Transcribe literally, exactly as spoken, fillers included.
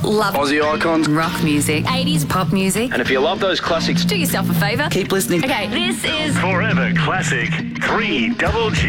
love Aussie icons. rock music, eighties pop music. And if you love those classics, Do yourself a favour. keep listening. Okay, this is Forever Classic three Double G.